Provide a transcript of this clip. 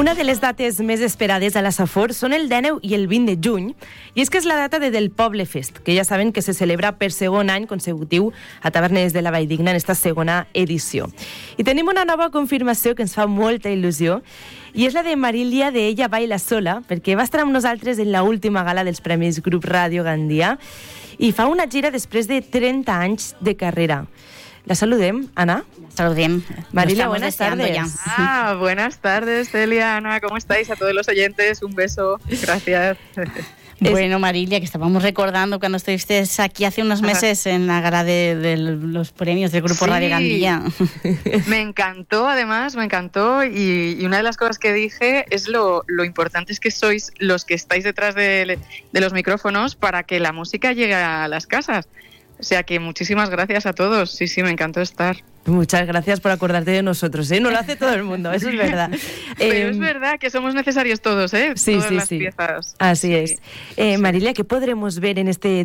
Una de les dates més esperades a la Safor són el 19 i el 20 de juny, i és que és la data Del Poble Fest, que ja saben que se celebra per segon any consecutiu a Tavernes de la Valldigna en esta segona edició. I tenim una nova confirmació que ens fa molta il·lusió, i és la de Marília de Ella Baila Sola, perquè va estar amb nosaltres en l'última gala dels Premis Grup Ràdio Gandia i fa una gira després de 30 anys de carrera. La saludem, Ana. Saludem. Marilia, buenas tardes. Ya. Buenas tardes, Celia, Ana, ¿cómo estáis? A todos los oyentes, un beso. Gracias. Bueno, Marilia, que estábamos recordando cuando estuviste aquí hace unos meses en la gala de los premios del Grupo Radio Gandia. Me encantó, además, y una de las cosas que dije es lo importante es que sois los que estáis detrás de los micrófonos para que la música llegue a las casas. O sea que muchísimas gracias a todos. Sí, me encantó estar. Muchas gracias por acordarte de nosotros, ¿eh? No lo hace todo el mundo, eso es verdad. Pero es verdad que somos necesarios todos, ¿eh? Sí, Todas sí, las sí. piezas. Así es. Marilia, ¿qué podremos ver en este